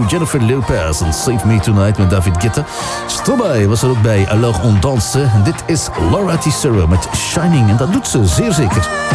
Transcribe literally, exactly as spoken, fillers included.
Jennifer Lopez en Save Me Tonight met David Guetta. Stromae was er ook bij Alors on danse. En dit is Laura Tisserand met Shining en dat doet ze zeer zeker.